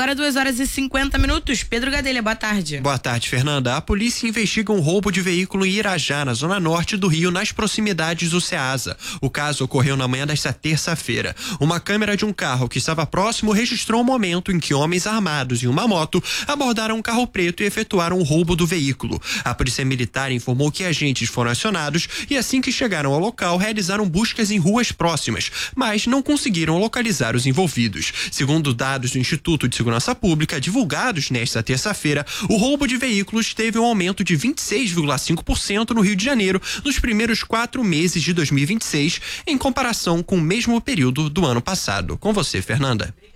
Agora 2h50. Pedro Gadelha, boa tarde. Boa tarde, Fernanda. A polícia investiga um roubo de veículo em Irajá, na zona norte do Rio, nas proximidades do Ceasa. O caso ocorreu na manhã desta terça-feira. Uma câmera de um carro que estava próximo registrou o momento em que homens armados em uma moto abordaram um carro preto e efetuaram o roubo do veículo. A polícia militar informou que agentes foram acionados e, assim que chegaram ao local, realizaram buscas em ruas próximas, mas não conseguiram localizar os envolvidos. Segundo dados do Instituto de Segurança Pública, divulgados nesta terça-feira, o roubo de veículos teve um aumento de 26,5% no Rio de Janeiro nos primeiros 4 meses de 2026, em comparação com o mesmo período do ano passado. Com você, Fernanda.